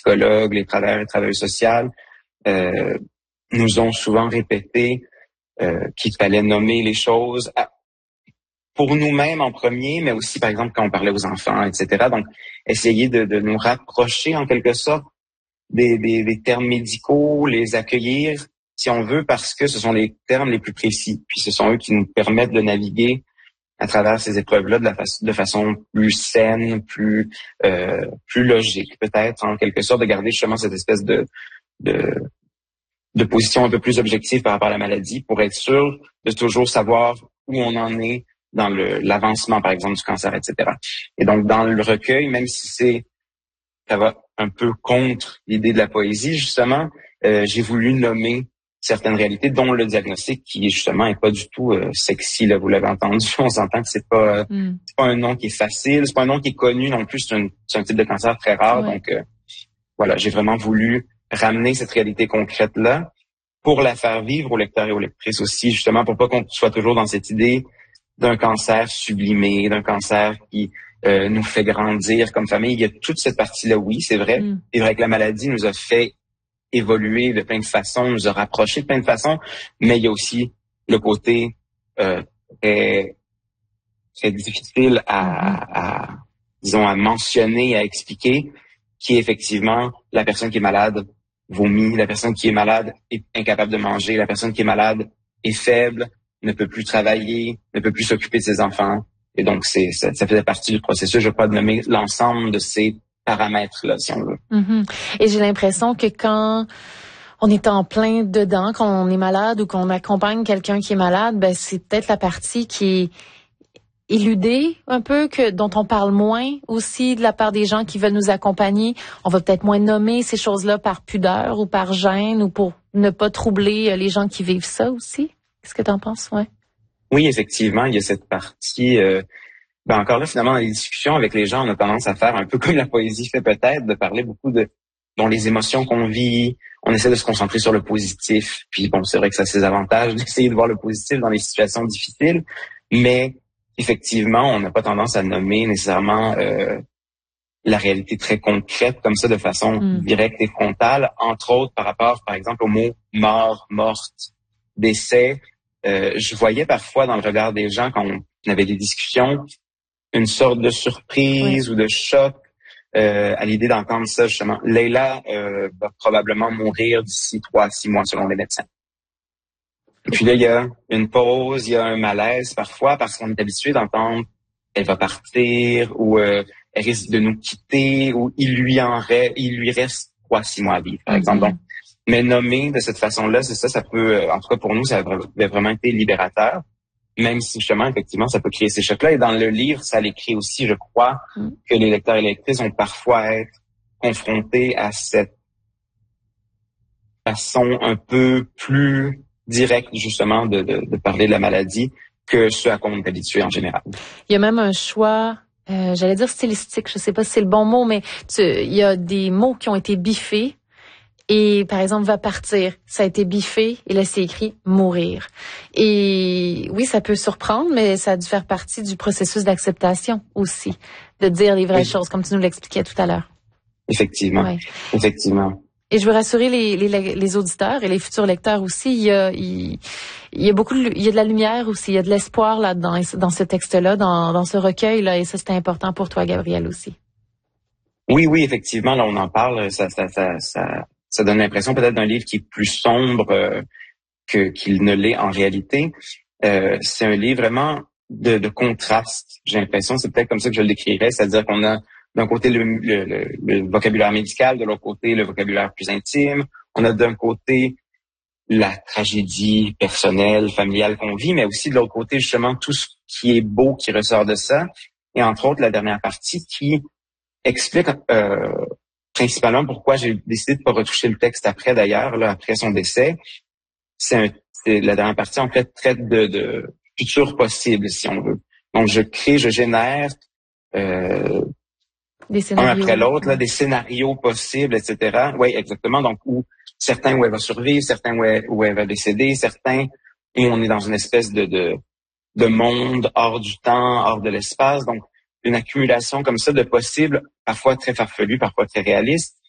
psychologues, les travailleurs et travailleuses sociales nous ont souvent répété qu'il fallait nommer les choses pour nous-mêmes en premier, mais aussi, par exemple, quand on parlait aux enfants, etc. Donc, essayer de nous rapprocher, en quelque sorte, des termes médicaux, les accueillir, si on veut, parce que ce sont les termes les plus précis. Puis ce sont eux qui nous permettent de naviguer à travers ces épreuves-là de façon plus saine, plus logique, peut-être, en quelque sorte, de garder justement cette espèce de position un peu plus objective par rapport à la maladie pour être sûr de toujours savoir où on en est dans l'avancement, par exemple, du cancer, etc. Et donc, dans le recueil, même si ça va un peu contre l'idée de la poésie, justement, j'ai voulu nommer certaines réalités, dont le diagnostic, qui justement est pas du tout sexy, là, vous l'avez entendu, on s'entend que c'est pas un nom qui est facile, c'est pas un nom qui est connu non plus, c'est un type de cancer très rare, donc voilà, j'ai vraiment voulu ramener cette réalité concrète-là pour la faire vivre aux lecteurs et aux lectrices aussi, justement, pour pas qu'on soit toujours dans cette idée d'un cancer sublimé, d'un cancer qui nous fait grandir comme famille. Il y a toute cette partie-là, oui, c'est vrai. C'est vrai que la maladie nous a fait évoluer de plein de façons, nous a rapprochés de plein de façons, mais il y a aussi le côté très, très difficile à mentionner, à expliquer, qui est effectivement la personne qui est malade vomit, la personne qui est malade est incapable de manger, la personne qui est malade est faible, ne peut plus travailler, ne peut plus s'occuper de ses enfants. Et donc, ça faisait partie du processus, je crois, de nommer l'ensemble de ces paramètres-là, si on veut. Et j'ai l'impression que quand on est en plein dedans, quand on est malade ou qu'on accompagne quelqu'un qui est malade, ben c'est peut-être la partie qui est éludée un peu, dont on parle moins aussi de la part des gens qui veulent nous accompagner. On va peut-être moins nommer ces choses-là par pudeur ou par gêne ou pour ne pas troubler les gens qui vivent ça aussi. Qu'est-ce que tu en penses? Ouais. Oui, effectivement, il y a cette partie. Encore là, finalement, dans les discussions avec les gens, on a tendance à faire un peu comme la poésie fait peut-être, de parler beaucoup dont les émotions qu'on vit. On essaie de se concentrer sur le positif. Puis bon, c'est vrai que ça a ses avantages d'essayer de voir le positif dans les situations difficiles, mais effectivement, on n'a pas tendance à nommer nécessairement la réalité très concrète comme ça de façon directe et frontale, entre autres par rapport, par exemple, au mot mort, morte, décès. Je voyais parfois dans le regard des gens quand on avait des discussions une sorte de surprise ou de choc à l'idée d'entendre ça justement. Leila va probablement mourir d'ici 3 à 6 mois selon les médecins. Et puis là, il y a une pause, il y a un malaise parfois parce qu'on est habitué d'entendre elle va partir ou elle risque de nous quitter ou il lui reste 3 à 6 mois à vivre, par exemple. Donc, mais nommer de cette façon-là, c'est ça peut, en tout cas pour nous, ça avait vraiment été libérateur, même si justement, effectivement, ça peut créer ces chocs-là. Et dans le livre, ça l'écrit aussi, je crois, que les lecteurs et lectrices ont parfois à être confrontés à cette façon un peu plus directe, justement, de parler de la maladie que ce à quoi on est habitué en général. Il y a même un choix, j'allais dire stylistique, je sais pas si c'est le bon mot, mais il y a des mots qui ont été biffés. Et, par exemple, va partir, ça a été biffé, et là, c'est écrit mourir. Et oui, ça peut surprendre, mais ça a dû faire partie du processus d'acceptation aussi, de dire les vraies choses, comme tu nous l'expliquais tout à l'heure. Effectivement, effectivement. Et je veux rassurer les auditeurs et les futurs lecteurs aussi, il y a de la lumière aussi, il y a de l'espoir là-dedans, dans ce texte-là, dans ce recueil-là, et ça, c'était important pour toi, Gabriel, aussi. Oui, effectivement, là, on en parle, ça donne l'impression peut-être d'un livre qui est plus sombre qu'il ne l'est en réalité. C'est un livre vraiment de contraste. J'ai l'impression, c'est peut-être comme ça que je le décrirais, c'est-à-dire qu'on a d'un côté le vocabulaire médical, de l'autre côté le vocabulaire plus intime. On a d'un côté la tragédie personnelle, familiale qu'on vit, mais aussi de l'autre côté justement tout ce qui est beau qui ressort de ça. Et entre autres la dernière partie qui explique principalement pourquoi j'ai décidé de pas retoucher le texte après d'ailleurs, là, après son décès. C'est la dernière partie, en fait, traite de futur possible, si on veut. Donc, je génère des scénarios. Un après l'autre, là, des scénarios possibles, etc. Oui, exactement. Donc, certains où elle va survivre, certains où elle va décéder, certains où on est dans une espèce de monde hors du temps, hors de l'espace. Donc, une accumulation comme ça de possibles, parfois très farfelus, parfois très réalistes,